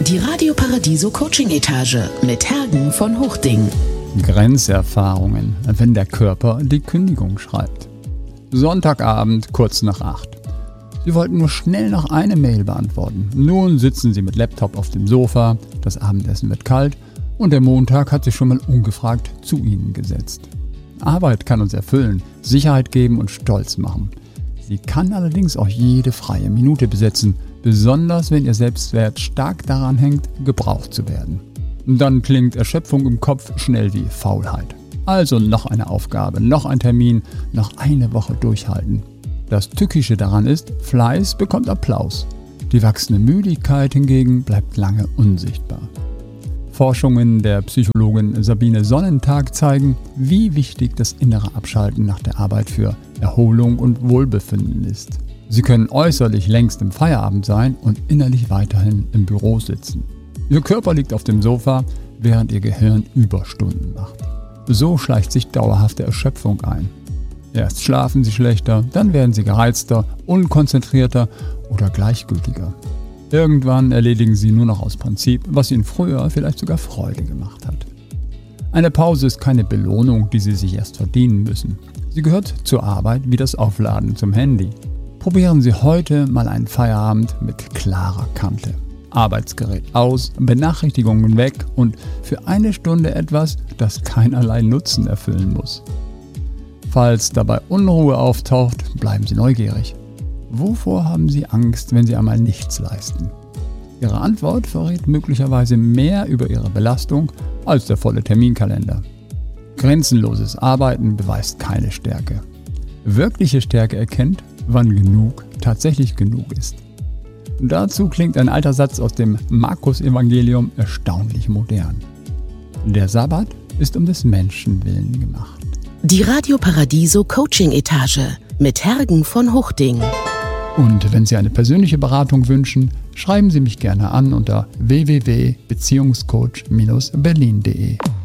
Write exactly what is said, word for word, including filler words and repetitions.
Die Radio Paradiso Coaching Etage mit Hergen von Huchting. Grenzerfahrungen, wenn der Körper die Kündigung schreibt. Sonntagabend, kurz nach acht. Sie wollten nur schnell noch eine Mail beantworten. Nun sitzen Sie mit Laptop auf dem Sofa, das Abendessen wird kalt und der Montag hat sich schon mal ungefragt zu Ihnen gesetzt. Arbeit kann uns erfüllen, Sicherheit geben und stolz machen. Sie kann allerdings auch jede freie Minute besetzen, besonders wenn Ihr Selbstwert stark daran hängt, gebraucht zu werden. Dann klingt Erschöpfung im Kopf schnell wie Faulheit. Also noch eine Aufgabe, noch ein Termin, noch eine Woche durchhalten. Das Tückische daran ist, Fleiß bekommt Applaus. Die wachsende Müdigkeit hingegen bleibt lange unsichtbar. Forschungen der Psychologin Sabine Sonnentag zeigen, wie wichtig das innere Abschalten nach der Arbeit für Erholung und Wohlbefinden ist. Sie können äußerlich längst im Feierabend sein und innerlich weiterhin im Büro sitzen. Ihr Körper liegt auf dem Sofa, während Ihr Gehirn Überstunden macht. So schleicht sich dauerhafte Erschöpfung ein. Erst schlafen Sie schlechter, dann werden Sie gereizter, unkonzentrierter oder gleichgültiger. Irgendwann erledigen Sie nur noch aus Prinzip, was Ihnen früher vielleicht sogar Freude gemacht hat. Eine Pause ist keine Belohnung, die Sie sich erst verdienen müssen. Sie gehört zur Arbeit wie das Aufladen zum Handy. Probieren Sie heute mal einen Feierabend mit klarer Kante. Arbeitsgerät aus, Benachrichtigungen weg und für eine Stunde etwas, das keinerlei Nutzen erfüllen muss. Falls dabei Unruhe auftaucht, bleiben Sie neugierig. Wovor haben Sie Angst, wenn Sie einmal nichts leisten? Ihre Antwort verrät möglicherweise mehr über Ihre Belastung als der volle Terminkalender. Grenzenloses Arbeiten beweist keine Stärke. Wirkliche Stärke erkennt, wann genug tatsächlich genug ist. Dazu klingt ein alter Satz aus dem Markus-Evangelium erstaunlich modern. Der Sabbat ist um des Menschen willen gemacht. Die Radio Paradiso Coaching Etage mit Hergen von Huchting. Und wenn Sie eine persönliche Beratung wünschen, schreiben Sie mich gerne an unter w w w punkt beziehungscoach Bindestrich berlin punkt de.